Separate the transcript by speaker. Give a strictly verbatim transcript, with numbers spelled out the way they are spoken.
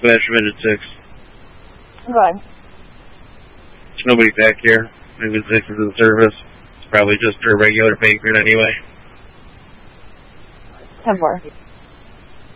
Speaker 1: Dispatch minute six.
Speaker 2: Okay.
Speaker 1: There's nobody back here. Maybe it's six for the service. It's probably just a regular patron anyway.
Speaker 2: ten four.